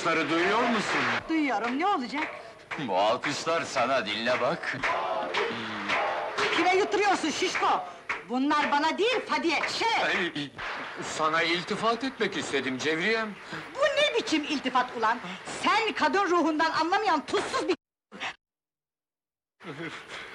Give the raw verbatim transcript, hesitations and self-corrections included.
alkışları duyuyor musun? Duyuyorum, ne olacak? Bu alkışlar sana, dinle bak! Kime yutturuyorsun şişko? Bunlar bana değil, Fadiye, şeref! Sana iltifat etmek istedim Cevriyem! Bu ne biçim iltifat ulan? Sen kadın ruhundan anlamayan tuzsuz bir...